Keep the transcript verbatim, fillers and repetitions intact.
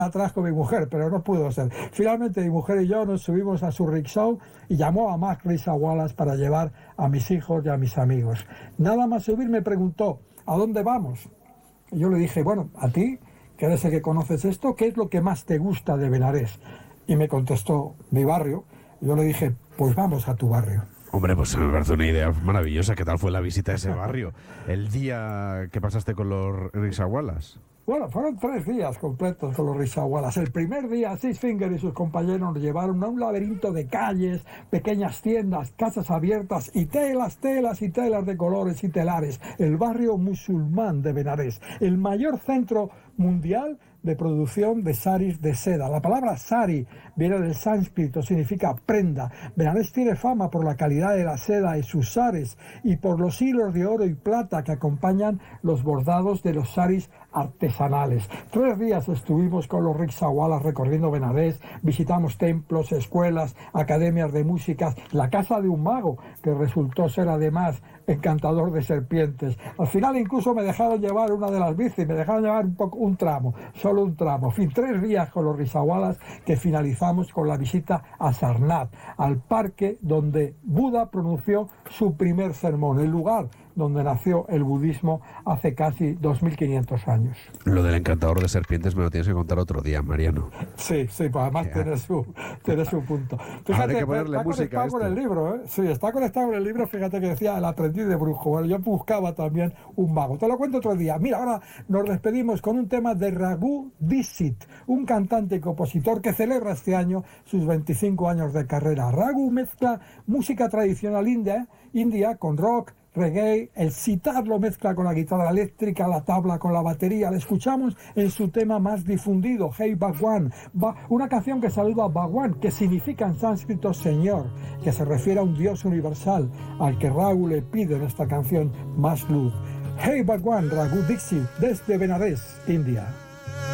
atrás con mi mujer, pero no pudo ser. Finalmente mi mujer y yo nos subimos a su rickshaw y llamó a Mac Wallace para llevar a mis hijos y a mis amigos. Nada más subir me preguntó, ¿a dónde vamos? Y yo le dije, bueno, a ti, que eres el que conoces esto, ¿qué es lo que más te gusta de Benarés? Y me contestó, mi barrio. Y yo le dije, pues vamos a tu barrio. Hombre, pues me parece una idea maravillosa. ¿Qué tal fue la visita a ese barrio? El día que pasaste con los Rickshawalas. Bueno, fueron tres días completos con los Rickshawalas. El primer día, Six Finger y sus compañeros nos llevaron a un laberinto de calles, pequeñas tiendas, casas abiertas y telas, telas y telas de colores y telares. El barrio musulmán de Benarés, el mayor centro mundial de producción de saris de seda. La palabra sari viene del sánscrito, significa prenda. Benarés tiene fama por la calidad de la seda y sus saris y por los hilos de oro y plata que acompañan los bordados de los saris artesanales. Tres días estuvimos con los Rickshawalas recorriendo Benarés, visitamos templos, escuelas, academias de música, la casa de un mago que resultó ser además encantador de serpientes. Al final incluso me dejaron llevar una de las bicis, me dejaron llevar un poco un tramo, solo un tramo. En fin, tres días con los Rickshawalas que finalizamos con la visita a Sarnath, al parque donde Buda pronunció su primer sermón, el lugar donde nació el budismo hace casi dos mil quinientos años. Lo del encantador de serpientes me lo tienes que contar otro día, Mariano. Sí, sí, pues además tiene su, tiene su punto. Fíjate, habrá que ponerle está música conectado a con esto. el libro, ¿eh? Sí, está conectado con el libro, fíjate que decía el aprendiz de brujo. Bueno, yo buscaba también un mago. Te lo cuento otro día. Mira, ahora nos despedimos con un tema de Raghu Dixit, un cantante y compositor que celebra este año sus veinticinco años de carrera. Raghu mezcla música tradicional india, india con rock, reggae, el sitar lo mezcla con la guitarra eléctrica, la tabla con la batería. Le escuchamos en su tema más difundido, Hey Bhagwan, una canción que saluda a Bhagwan, que significa en sánscrito Señor, que se refiere a un Dios universal al que Raghu le pide en esta canción más luz. Hey Bhagwan, Raghu Dixit, desde Benarés, India.